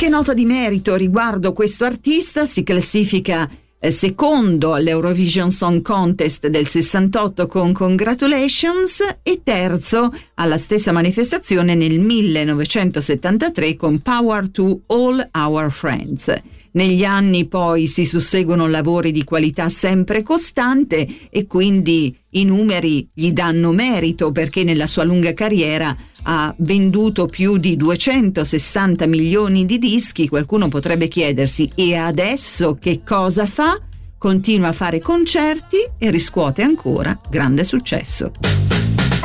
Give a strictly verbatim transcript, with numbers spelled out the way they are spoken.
Qualche nota di merito riguardo questo artista: si classifica secondo all'Eurovision Song Contest del sessantotto con Congratulations e terzo alla stessa manifestazione nel millenovecentosettantatré con Power to All Our Friends. Negli anni poi si susseguono lavori di qualità sempre costante e quindi i numeri gli danno merito, perché nella sua lunga carriera ha venduto più di duecentosessanta milioni di dischi. Qualcuno potrebbe chiedersi: e adesso che cosa fa? Continua a fare concerti e riscuote ancora grande successo.